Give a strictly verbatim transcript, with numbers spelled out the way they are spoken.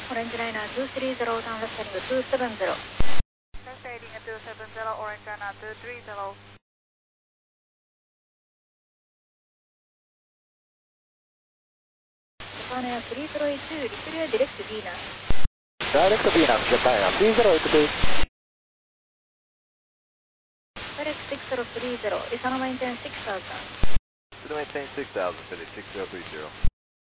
Orange Liner two three zero, down left heading two seven zero. Left heading two seven zero, Orange Liner two three zero. Japan Air three zero eight two, Listeria direct to Venus. Direct to Venus, Japan Air three zero eight two. Direct six zero three zero, Isano maintain six thousand. To maintain six thousand, Philly six zero three zero.